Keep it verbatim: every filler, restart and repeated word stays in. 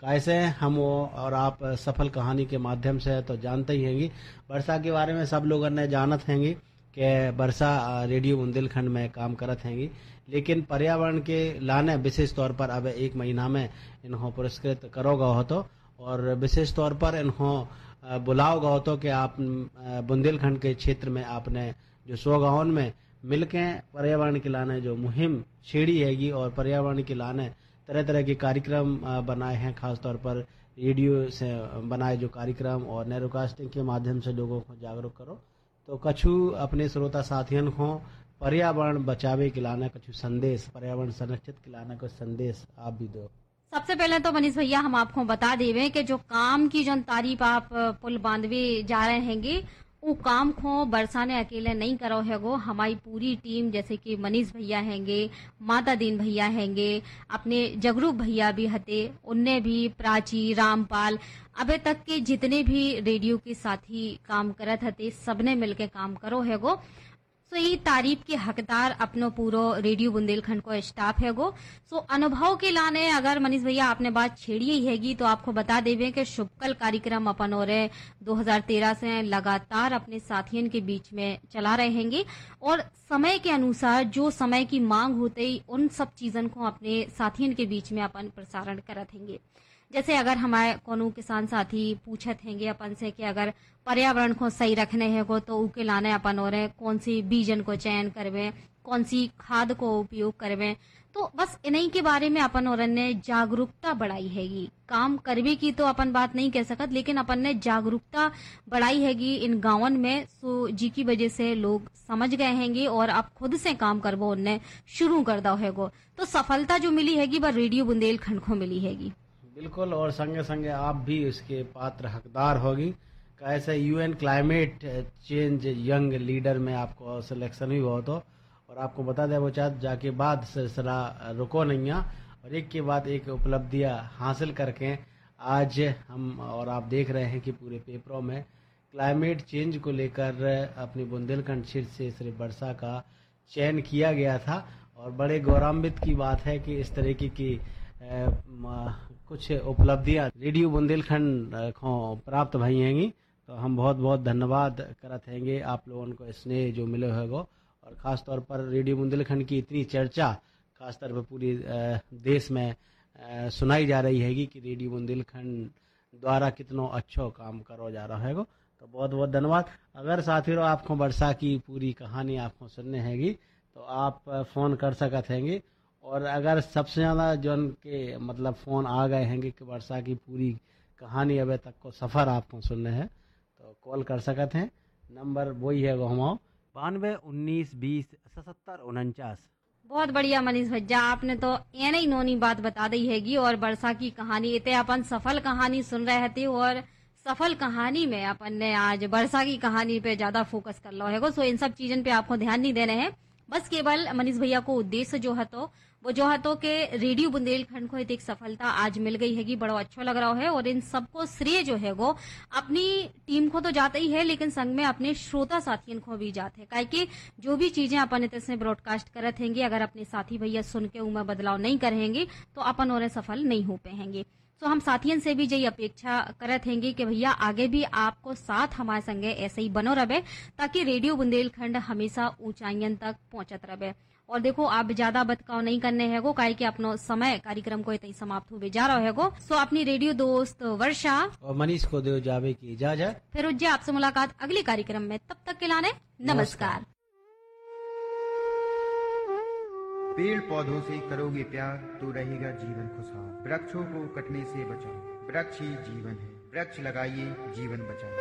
कैसे हम वो और आप सफल कहानी के माध्यम से तो जानते ही हैंगी। वर्षा के बारे में सब लोगों ने जानत हैंगी कि वर्षा रेडियो बुंदेलखंड में काम करत हैंगी, लेकिन पर्यावरण के लाने विशेष तौर पर अब एक महीना में इन्हों पुरस्कृत करोगा हो तो, और विशेष तौर पर इन्हों बुलाओगा हो तो कि आप बुंदेलखंड के क्षेत्र में आपने जो सौ गाँव में मिलके पर्यावरण के लाने जो मुहिम छेड़ी हैगी और पर्यावरण के लाने तरह तरह के कार्यक्रम बनाए हैं, खासतौर पर रेडियो से बनाए जो कार्यक्रम और नैरोकास्टिंग के माध्यम से लोगों को जागरूक करो। तो कछु अपने श्रोता साथियों को पर्यावरण बचावे के लाने कछु संदेश, पर्यावरण संरक्षित के लाने कुछ संदेश आप भी दो। सबसे पहले तो मनीष भैया हम आपको बता देवे कि जो काम की जो तारीफ आप पुल बांधवे जा रहे हैंगे वो काम को वर्षा ने अकेले नहीं करो है गो, हमारी पूरी टीम जैसे कि मनीष भैया हैंगे, माता दीन भैया हैंगे, अपने जगरूप भैया भी हते, उनने भी प्राची, रामपाल, अबे तक के जितने भी रेडियो के साथी काम करत हते सबने मिलके काम करो है गो। सो ये तारीफ के हकदार अपनो पूरो रेडियो बुंदेलखंड को स्टाफ है गो। सो अनुभव के लाने अगर मनीष भैया आपने बात छेड़ी ही हैगी तो आपको बता देवे कि शुभकल कार्यक्रम अपन और दो हज़ार तेरह से लगातार अपने साथियों के बीच में चला रहे हैंगे और समय के अनुसार जो समय की मांग होते उन सब चीजन को अपने साथियों के बीच में अपन प्रसारण करत हैंगे। जैसे अगर हमारे कोनो किसान साथी पूछत हैंगे अपन से कि अगर पर्यावरण को सही रखने है को तो उके लाने अपन और कौन सी बीजन को चयन करवे, कौन सी खाद को उपयोग करवे, तो बस इन्हीं के बारे में अपन और ने जागरूकता बढ़ाई हैगी। काम करवे की तो अपन बात नहीं कह सकत, लेकिन अपन ने जागरूकता बढ़ाई हैगी इन गांवन में, सो जी की वजह से लोग समझ गए हैंगे और अब खुद से काम करवो उनने शुरू कर दो हैगो। तो सफलता जो मिली हैगी वह रेडियो बुंदेलखंड को मिली हैगी। बिल्कुल, और संगे संगे आप भी इसके पात्र हकदार होगी। कैसे UN climate change young leader में आपको सिलेक्शन भी हुआ तो, और आपको बता दें वो चाहत जाके बाद सिलसिला रुको नहीं है और एक के बाद एक उपलब्धियां हासिल करके आज हम और आप देख रहे हैं कि पूरे पेपरों में क्लाइमेट चेंज को लेकर अपनी बुंदेलखंड क्षेत्र से सिर्फ वर्षा का चयन किया गया था। और बड़े गौरवान्वित की बात है कि इस तरीके की कुछ उपलब्धियां रेडियो बुंदेलखंड को प्राप्त भई हैंगी। तो हम बहुत बहुत धन्यवाद करत हैंगे आप लोगों को स्नेह जो मिले होगो, और खास तौर पर रेडियो बुंदेलखंड की इतनी चर्चा खास तौर पर पूरी देश में सुनाई जा रही हैगी कि रेडियो बुंदेलखंड द्वारा कितना अच्छा काम करो जा रहा है। तो बहुत बहुत धन्यवाद। अगर साथियों आपको वर्षा की पूरी कहानी आपको सुनने हैगी तो आप फोन कर सकत हैंगे, और अगर सबसे ज़्यादा जो उनके मतलब फ़ोन आ गए हैं कि वर्षा की पूरी कहानी अभी तक को सफ़र आपको सुनने हैं तो कॉल कर सकते हैं। नंबर वही है वो हमारा बानवे उन्नीस बीस सतहत्तर उनचास। बहुत बढ़िया मनीष भैया, आपने तो एने ही नोनी बात बता दी हैगी और वर्षा की कहानी इतने अपन सफल कहानी सुन रहे थे और सफल कहानी में अपन ने आज वर्षा की कहानी पे ज्यादा फोकस कर लो है। सो इन सब चीजों पे आपको ध्यान नहीं देने हैं, बस केवल मनीष भैया को उद्देश्य जो है तो वो जो है तो के रेडियो बुंदेलखंड को एक सफलता आज मिल गई हैगी, बड़ा अच्छा लग रहा है। और इन सबको श्रेय जो है वो अपनी टीम को तो जाता ही है, लेकिन संग में अपने श्रोता साथियों को भी जाते हैं, काहे कि जो भी चीजें अपन इसमें ब्रॉडकास्ट करत हैंगे अगर अपने साथी भैया सुन के उनमें बदलाव नहीं करेंगे तो अपन और सफल नहीं हो पाएंगे। तो हम साथियों से भी यही अपेक्षा करत हैंगे कि भैया आगे भी आपको साथ हमारे संगे ऐसे ही बनो रहे, ताकि रेडियो बुंदेलखंड हमेशा ऊंचाइयों तक पहुंचत रहे। और देखो आप ज्यादा बतकाव नहीं करने है गो, काहे कि अपनो समय कार्यक्रम को इतना समाप्त हुए जा रहा है गो। सो अपनी रेडियो दोस्त वर्षा और मनीष को दो जावे की इजाजत, फिर उज्जै आपसे मुलाकात अगले कार्यक्रम में, तब तक के लाने नमस्कार। पेड़ पौधों से करोगे प्यार तो रहेगा जीवन खुशहाल। वृक्षों को कटने से बचाओ, वृक्ष ही जीवन है, वृक्ष लगाइए जीवन बचाइए।